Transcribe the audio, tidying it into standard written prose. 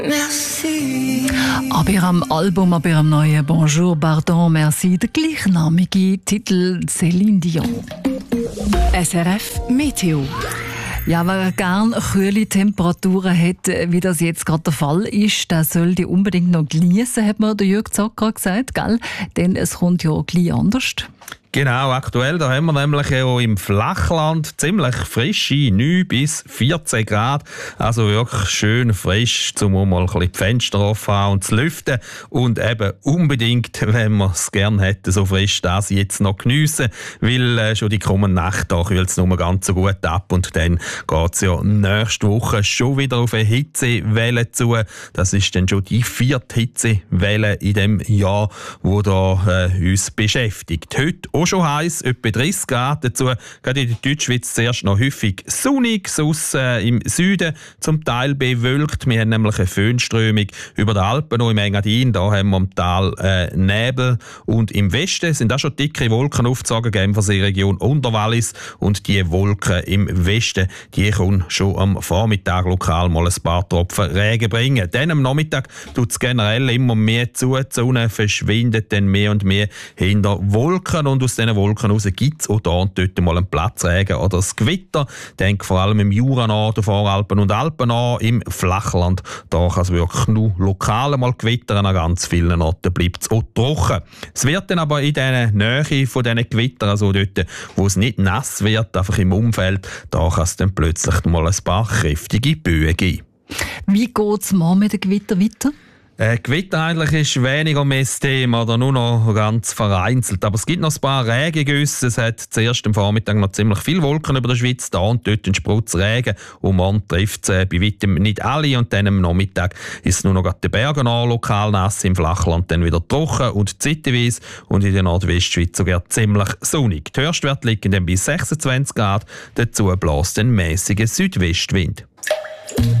Merci. Aber am Album, aber am neuen Bonjour, Pardon, Merci, der gleichnamige Titel Céline Dion. SRF Meteo. Ja, wer gerne kühle Temperaturen hat, wie das jetzt gerade der Fall ist, der sollte unbedingt noch geniessen, hat mir der Jürg Zacker gesagt, gell? Denn es kommt ja gleich anders. Genau, aktuell da haben wir nämlich auch im Flachland ziemlich frische 9 bis 14 Grad. Also wirklich schön frisch, um mal ein bisschen die Fenster offen haben und zu lüften. Und eben unbedingt, wenn wir es gerne hätten, so frisch das jetzt noch geniessen. Weil schon die kommende Nacht da kühlt es nur ganz so gut ab. Und dann geht es ja nächste Woche schon wieder auf eine Hitzewelle zu. Das ist dann schon die 4. Hitzewelle in dem Jahr, die da uns beschäftigt. Heute auch schon heiß, etwa 30 Grad dazu. Gerade in der Deutschschweiz zuerst noch häufig sonnig, sonst im Süden zum Teil bewölkt. Wir haben nämlich eine Föhnströmung über die Alpen, noch im Engadin. Da haben wir im Tal Nebel. Und im Westen sind auch schon dicke Wolken aufgezogen, Genfersee Region Unterwallis. Und die Wolken im Westen, die können schon am Vormittag lokal mal ein paar Tropfen Regen bringen. Dann am Nachmittag tut es generell immer mehr zu. Die Sonne verschwindet dann mehr und mehr hinter Wolken. Und aus diesen Wolken raus gibt es auch da und dort mal einen Platzregen oder das Gewitter. Denk vor allem im Jura an, den Voralpen und Alpen an, im Flachland. Da kann es wirklich nur lokal mal gewittern, an ganz vielen Orten bleibt es auch trocken. Es wird dann aber in der Nähe von diesen Gewittern, also dort, wo es nicht nass wird, einfach im Umfeld, da kann es dann plötzlich mal ein paar kräftige Böen geben. Wie geht es morgen mit dem Gewitter weiter? Gewitter eigentlich ist weniger mehr das Thema, oder nur noch ganz vereinzelt. Aber es gibt noch ein paar Regengüsse. Es hat zuerst am Vormittag noch ziemlich viele Wolken über der Schweiz, da und dort ein Sprutz Regen. Und morgen trifft es bei weitem nicht alle. Und dann am Nachmittag ist es nur noch die Berge an, lokal nass, im Flachland dann wieder trocken und zeitweise. Und in der Nordwestschweiz sogar ziemlich sonnig. Die Höchstwerte liegen dann bei 26 Grad. Dazu bläst ein mäßiger Südwestwind.